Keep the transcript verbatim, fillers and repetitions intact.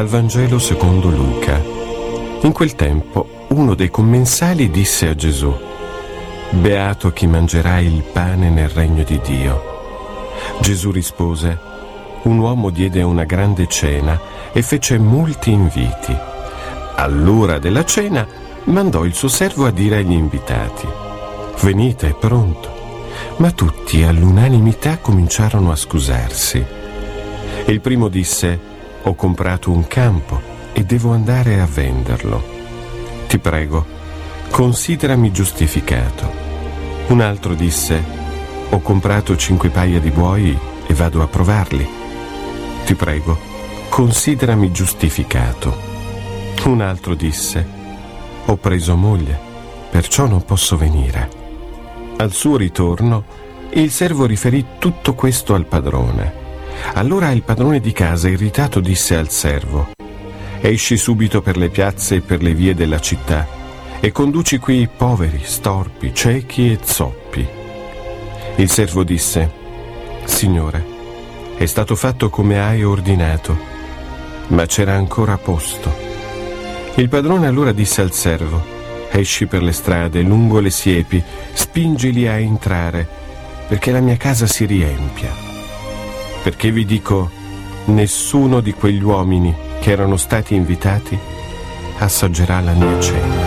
Dal Vangelo secondo Luca. In quel tempo uno dei commensali disse a Gesù: «Beato chi mangerà il pane nel regno di Dio». Gesù rispose: «Un uomo diede una grande cena e fece molti inviti. All'ora della cena mandò il suo servo a dire agli invitati: venite, è pronto. Ma tutti all'unanimità cominciarono a scusarsi. Il primo disse: ho comprato un campo e devo andare a venderlo. Ti prego, considerami giustificato. Un altro disse: ho comprato cinque paia di buoi e vado a provarli. Ti prego, considerami giustificato. Un altro disse: ho preso moglie, perciò non posso venire. Al suo ritorno, il servo riferì tutto questo al padrone. Allora il padrone di casa, irritato, disse al servo: esci subito per le piazze e per le vie della città e conduci qui poveri, storpi, ciechi e zoppi. Il servo disse: Signore, è stato fatto come hai ordinato, ma c'era ancora posto. Il padrone allora disse al servo: esci per le strade, lungo le siepi, spingili a entrare, perché la mia casa si riempia. Perché vi dico, nessuno di quegli uomini che erano stati invitati assaggerà la mia cena.